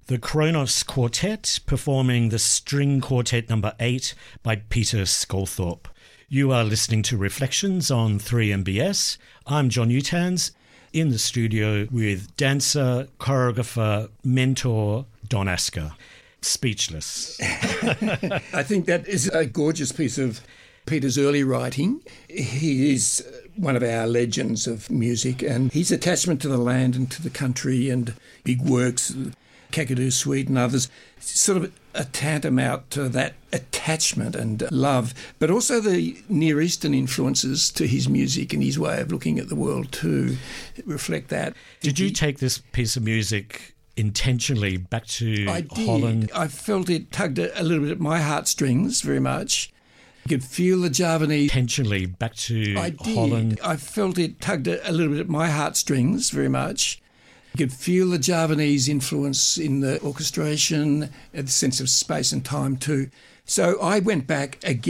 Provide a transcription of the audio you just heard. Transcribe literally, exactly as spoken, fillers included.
The Kronos Quartet performing the String Quartet number eight by Peter Sculthorpe. You are listening to Reflections on three M B S. I'm John Utans in the studio with dancer, choreographer, mentor Don Asker. Speechless. I think that is a gorgeous piece of Peter's early writing. He is one of our legends of music, and his attachment to the land and to the country and big works, Kakadu Suite and others, sort of a tantamount to that attachment and love, but also the Near Eastern influences to his music and his way of looking at the world too reflect that. Did you take this piece of music intentionally back to I did. Holland? I felt it tugged a little bit at my heartstrings very much. You could feel the Javanese... Intentionally back to I did. Holland? I felt it tugged a little bit at my heartstrings very much. You could feel the Javanese influence in the orchestration, the sense of space and time too. So I went back again.